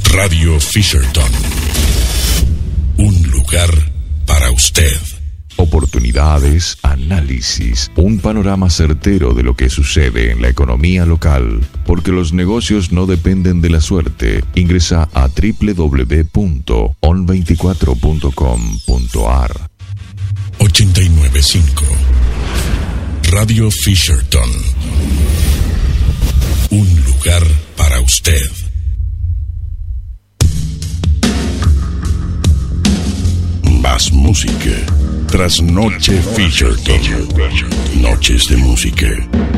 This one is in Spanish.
Radio Fisherton. Un lugar para usted. Oportunidades, análisis, un panorama certero de lo que sucede en la economía local, porque los negocios no dependen de la suerte. Ingresa a www.on24.com.ar. 89.5 Radio Fisherton. Un lugar para usted. Más música. Trasnoche Fisherton. Noches de música.